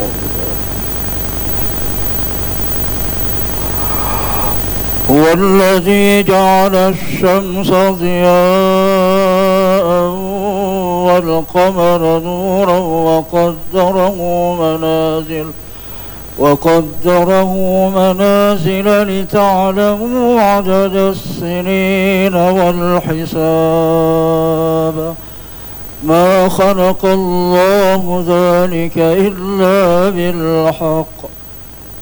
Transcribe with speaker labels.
Speaker 1: هو الذي جعل الشمس ضياء والقمر نورا وقدره منازل لتعلموا عدد السنين والحساب. ما خلق الله ذلك إلا بالحق